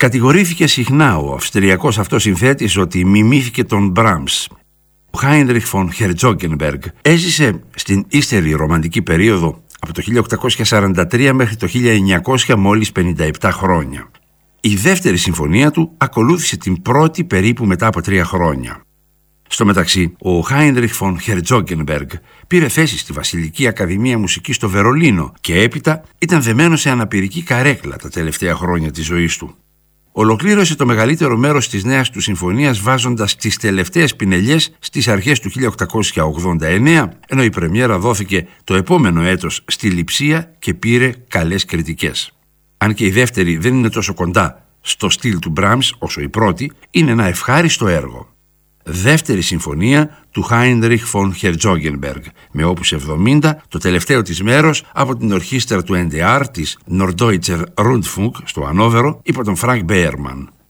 Κατηγορήθηκε συχνά ο Αυστριακός αυτός συνθέτης ότι μιμήθηκε τον Μπράμς. Ο Χάινριχ φον Χερτζόγκενμπεργκ έζησε στην ύστερη ρομαντική περίοδο από το 1843 μέχρι το 1900 μόλις 57 χρόνια. Η δεύτερη συμφωνία του ακολούθησε την πρώτη περίπου μετά από 3 χρόνια. Στο μεταξύ, ο Χάινριχ φον Χερτζόγκενμπεργκ πήρε θέση στη Βασιλική Ακαδημία Μουσικής στο Βερολίνο και έπειτα ήταν δεμένος σε αναπηρική καρέκλα τα τελευταία χρόνια της ζωής του. Ολοκλήρωσε το μεγαλύτερο μέρος της νέας του συμφωνίας βάζοντας τις τελευταίες πινελιές στις αρχές του 1889, ενώ η πρεμιέρα δόθηκε το επόμενο έτος στη Λειψία και πήρε καλές κριτικές. Αν και η δεύτερη δεν είναι τόσο κοντά στο στυλ του Μπράμς όσο η πρώτη, είναι ένα ευχάριστο έργο. Δεύτερη συμφωνία του Χάινριχ φον Χερτζόγκενμπεργκ, με όπους 70, το τελευταίο της μέρος από την ορχήστρα του NDR της Norddeutscher Rundfunk στο Ανόβερο υπό τον Φρανκ Μπέερμαν.